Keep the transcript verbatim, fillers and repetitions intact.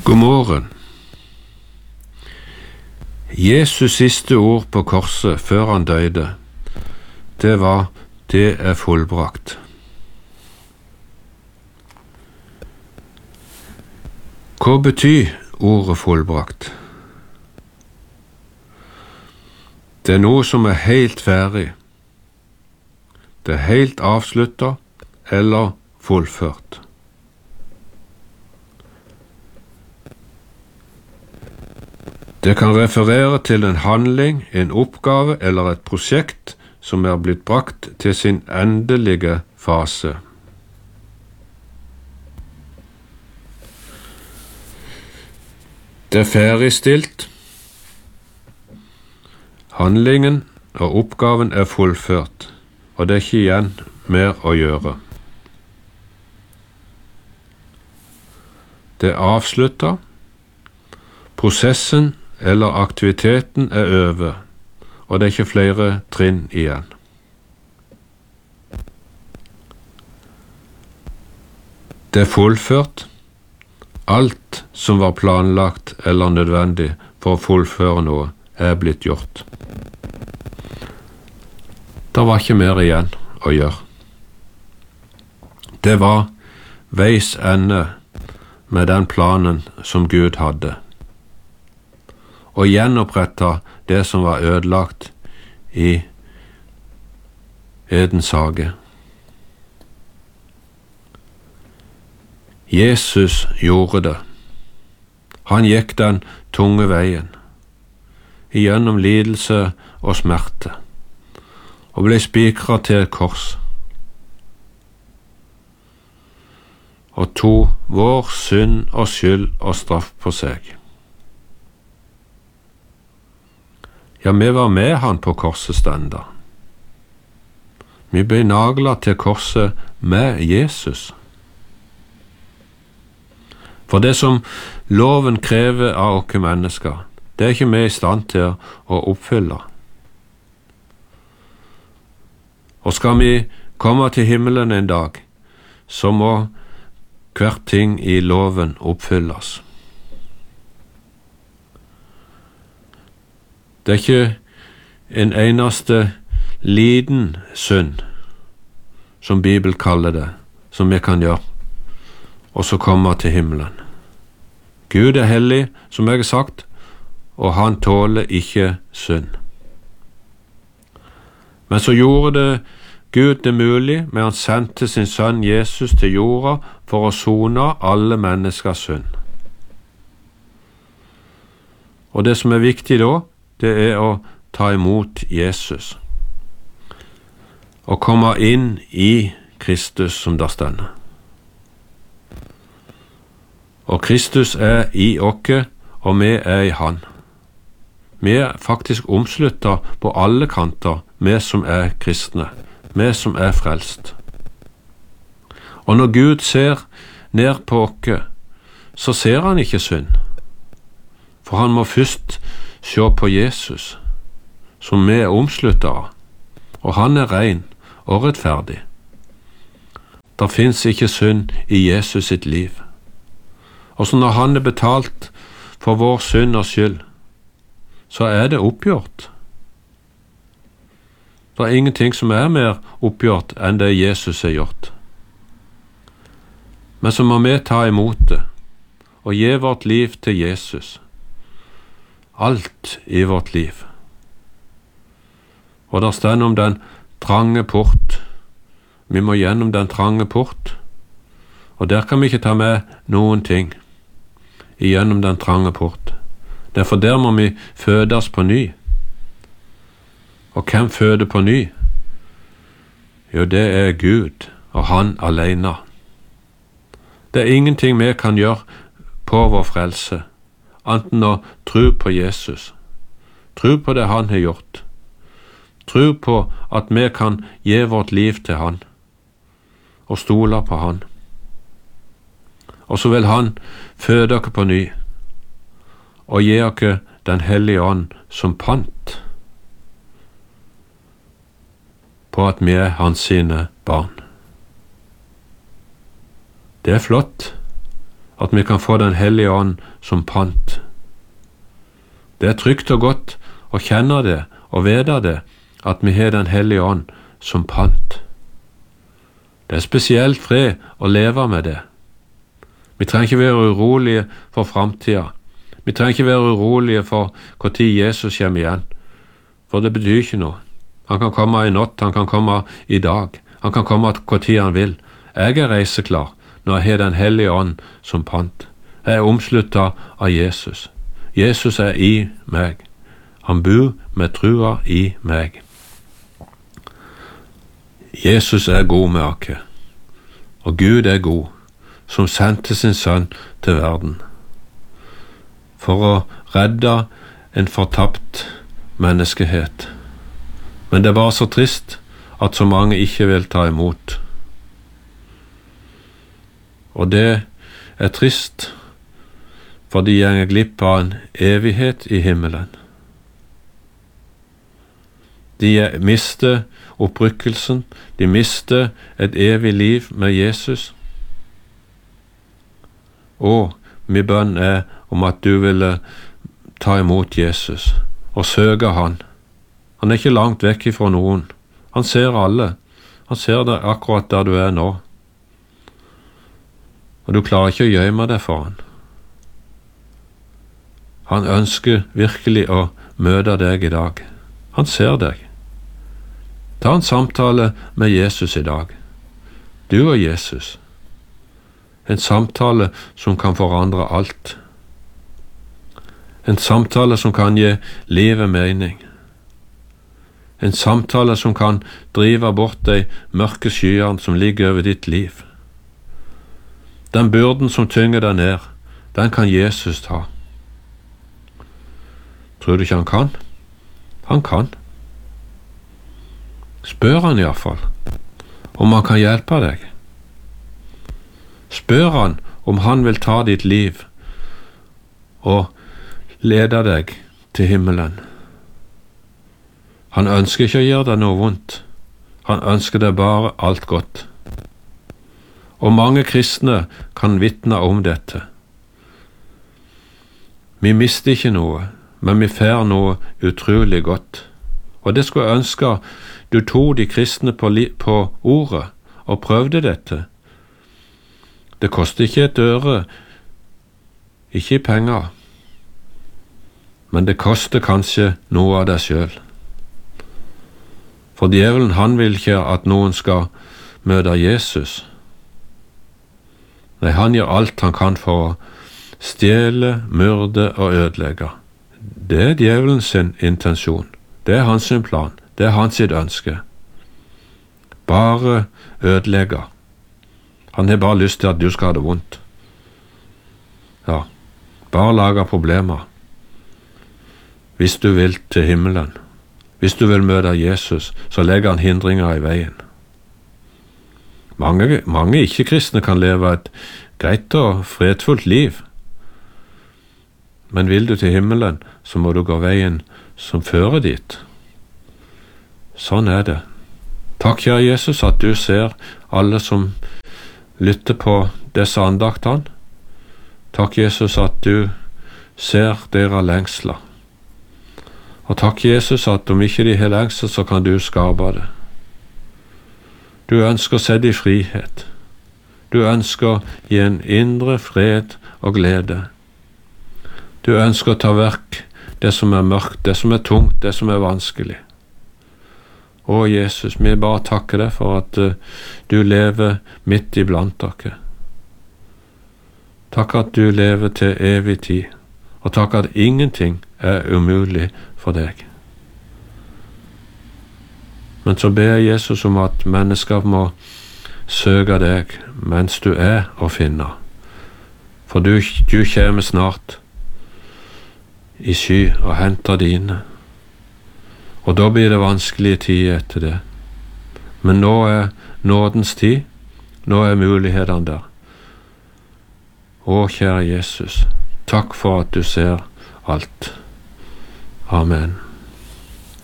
God morgen. Jesus siste ord på korset før han døde, det var «Det er fullbrakt». Hva betyr ordet fullbrakt? Det er noe som er helt ferdig. Det er helt avsluttet eller fullført. Det kan referere til en handling, en oppgave eller et prosjekt som er blitt brakt til sin endelige fase. Det er ferdigstilt. Handlingen og oppgaven er fullført, og det er ikke igjen mer å gjøre. Det er avsluttet. Prosessen eller aktiviteten er over, og det er ikke flere trinn igjen. Det er fullført. Alt som var planlagt eller nødvendig for å fullføre noe, er blitt gjort. Det var ikke mer igjen å gjøre. Det var veis ende med den planen som Gud hadde, og gjenopprette det som var ødelagt i Edens hage. Jesus gjorde det. Han gikk den tunge veien, igjennom lidelse og smerte, og ble spikret til et kors, og tok vår synd og skyld og straff på seg. Ja, vi var med han på korsets ende. Vi ble naglet til korset med Jesus. For det som loven krever av oss mennesker, det er ikke vi i stand til å oppfylle. Og skal vi komme til himmelen en dag, så må hvert ting i loven oppfylles. Det er ikke en eneste liten synd, som Bibelen kaller det, som vi kan gjøre, og så komme til himmelen. Gud er hellig, som jeg har sagt, og han tåler ikke synd. Men så gjorde det Gud det mulig, med han sendte sin sønn Jesus til jorda for å sone alle menneskers synd. Og det som er viktig da, det er å ta imot Jesus og komme inn i Kristus, som der stender. Og Kristus er i oss, og vi er i han. Vi er faktisk omsluttet på alle kanter, vi som er kristne, vi som er frelst. Og når Gud ser ned på oss, så ser han ikke synd, for han må først se på Jesus, som vi er omsluttet av, og han er ren og rettferdig. Det finnes ikke synd i Jesus sitt liv. Og så når han er betalt for vår synd og skyld, så er det oppgjort. Det er ingenting som er mer oppgjort enn det Jesus har gjort. Men så må vi ta imot det, og gi vårt liv til Jesus. Alt i vårt liv. Og der står om den trange port. Vi må gjennom den trange port, og der kan vi ikke ta med noen ting igjennom den trange port. Derfor der må vi fødes på ny. Og hvem føder på ny? Jo, det er Gud, og han alene. Det er ingenting vi kan gjøre på vår frelse, enten å tro på Jesus, tro på det han har gjort, tro på at vi kan gi vårt liv til han, og stole på han. Og så vil han føde dere på ny, og gi dere den hellige ånd som pant på at vi er hans sine barn. Det er flott at vi kan få Den hellige ånd som pant. Det er trygt og godt å kjenne det og vite det, at vi har Den hellige ånd som pant. Det er spesielt fred å leve med det. Vi trenger ikke være urolige for framtida. Vi trenger ikke være urolige for hvor tid Jesus kommer igjen, for det betyr ikke noe. Han kan komme i natt, han kan komme i dag, han kan komme hvor tid han vil. Jeg er reiseklar når jeg har Den hellige ånd som pant. Jeg er omsluttet av Jesus. Jesus er i meg. Han bor med trua i meg. Jesus er god med oss, og Gud er god, som sendte sin sønn til verden for å redde en fortapt menneskehet. Men det er bare så trist at så mange ikke vil ta imot. Og det er trist, for de går glipp av en evighet i himmelen. De mister opprykkelsen, de mister et evig liv med Jesus. Og min bønn er om at du ville ta imot Jesus og søke han. Han er ikke langt vekk fra noen. Han ser alle. Han ser deg akkurat der du er nå. Og du klarer ikke å gjemme deg for han. Han ønsker virkelig å møte deg i dag. Han ser deg. Ta en samtale med Jesus i dag. Du og Jesus. En samtale som kan forandre alt. En samtale som kan gi livet mening. En samtale som kan drive bort de mørke skyene som ligger over ditt liv. Den byrden som tynger deg ned, den kan Jesus ta. Tror du ikke han kan? Han kan. Spør han i hvert fall om han kan hjelpe deg. Spør han om han vil ta ditt liv og lede deg til himmelen. Han ønsker ikke å gjøre deg noe vondt. Han ønsker deg bare alt godt. Og mange kristne kan vitne om dette. Vi mister ikke noe, men vi får noe utrolig godt. Og det skulle jeg ønske du tog de kristne på, på ordet og prøvde dette. Det koster ikke et øre, ikke i penger, men det koster kanskje noe av deg selv. For djevelen, han vil ikke at noen skal møte Jesus. Nei, han gjør alt han kan for å stjele, myrde og ødelegge. Det er djevelens intensjon. Det er hans plan. Det er hans ønske. Bare ødelegge. Han har bare lyst til at du skal ha det vondt. Ja, bare lage problemer. Hvis du vil til himmelen, hvis du vil møte Jesus, så legger han hindringer i veien. Mange, mange ikke-kristne kan leve et greit og fredfullt liv. Men vil du til himmelen, så må du gå veien som fører dit. Sånn er det. Takk, kjære Jesus, at du ser alle som lytter på disse andaktene. Takk, Jesus, at du ser deres lengsler. Og takk, Jesus, at om ikke de har lengsel, så kan du skape det. Du ønsker å sette i frihet. Du ønsker å gi en indre fred og glede. Du ønsker å ta vekk det som er mørkt, det som er tungt, det som er vanskelig. Å, Jesus, vi bare takker deg for at uh, du lever midt iblant dere. Takk at du lever til evig tid, og takk at ingenting er umulig for deg. Men så ber jeg Jesus om at mennesker må søke deg mens du er å finne, for du, du kommer snart i sky og henter dine. Og da blir det vanskelige tider etter det. Men nå er nådens tid, nå er mulighetene der. Å, kjære Jesus, takk for at du ser alt. Amen.